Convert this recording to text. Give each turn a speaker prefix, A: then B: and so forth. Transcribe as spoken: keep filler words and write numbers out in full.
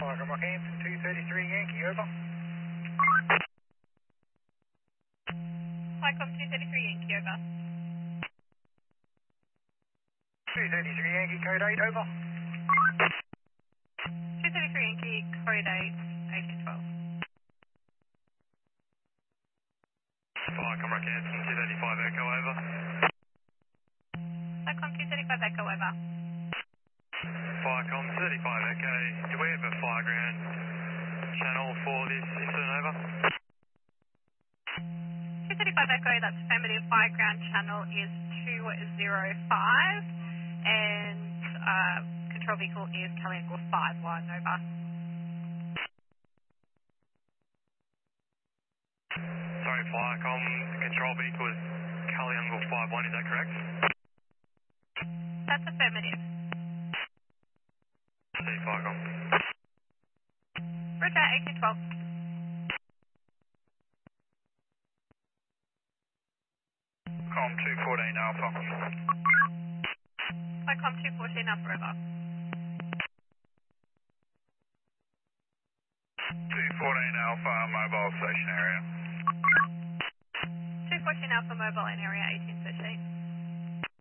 A: Flycom Rockhampton, two thirty-three Yankee, over.
B: Flycom two thirty-three Yankee, over.
A: two thirty-three Yankee, code eight, over.
B: two thirty-three Yankee, code eight, eighteen twelve.
C: Flycom Rockhampton, two thirty-five Echo, over.
B: Flycom two thirty-five Echo, over.
C: Flycom two thirty-five Echo, do we have a fire ground channel for this incident, over?
B: two thirty-five Echo, that's affirmative. Fire ground channel is two zero five, and uh, control vehicle is Caliangle five one, over.
C: Sorry, Flycom, control vehicle is Caliangle five one, is that correct?
B: That's affirmative.
C: See, Flycom.
B: Roger, eighteen twelve.
A: Com two fourteen Alpha.
B: Flycom two fourteen Alpha, over.
A: two fourteen Alpha, mobile station area.
B: two fourteen Alpha, mobile in area eighteen thirteen.